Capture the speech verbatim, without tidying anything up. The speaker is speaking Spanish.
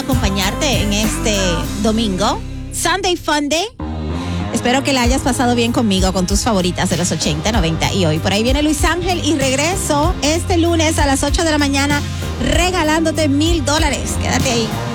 acompañarte en este domingo, Sunday Fun Day. Espero que la hayas pasado bien conmigo, con tus favoritas de los ochenta, noventa y hoy. Por ahí viene Luis Ángel y regreso este lunes a las ocho de la mañana regalándote mil dólares. Quédate ahí.